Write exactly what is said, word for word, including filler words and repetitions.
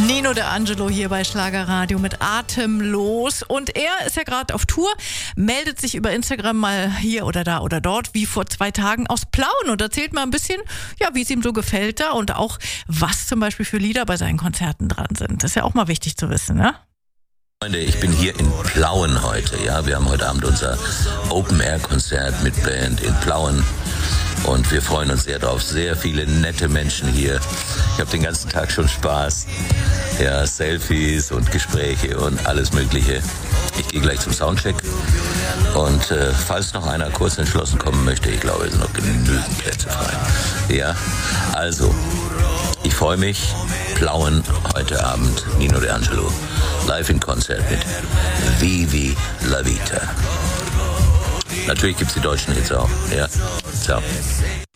Nino De Angelo hier bei Schlagerradio mit Atemlos. Und er ist ja gerade auf Tour, meldet sich über Instagram mal hier oder da oder dort, wie vor zwei Tagen aus Plauen und erzählt mal ein bisschen, ja, wie es ihm so gefällt da und auch, was zum Beispiel für Lieder bei seinen Konzerten dran sind. Das ist ja auch mal wichtig zu wissen, ne? Freunde, ich bin hier in Plauen heute. Ja, wir haben heute Abend unser Open-Air-Konzert mit Band in Plauen. Und wir freuen uns sehr drauf. Sehr viele nette Menschen hier. Ich habe den ganzen Tag schon Spaß. Ja, Selfies und Gespräche und alles Mögliche. Ich gehe gleich zum Soundcheck. Und äh, falls noch einer kurz entschlossen kommen möchte, ich glaube, es sind noch genügend Plätze frei. Ja, also, ich freue mich. Plauen heute Abend. Nino De Angelo. Live in Konzert mit Vivi La Vita. Natürlich gibt's die deutschen Hits auch. Ja, ciao.